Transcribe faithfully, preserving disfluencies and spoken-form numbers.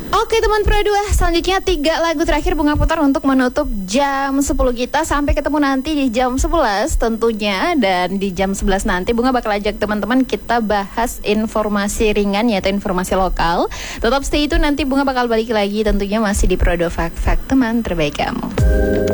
Oke teman Pro dua, selanjutnya tiga lagu terakhir Bunga putar untuk menutup jam sepuluh kita. Sampai ketemu nanti di jam sebelas tentunya. Dan di jam sebelas nanti Bunga bakal ajak teman-teman kita bahas informasi ringan, yaitu informasi lokal. Tetap stay itu, nanti Bunga bakal balik lagi tentunya masih di Pro dua Fact Fact, teman terbaik kamu.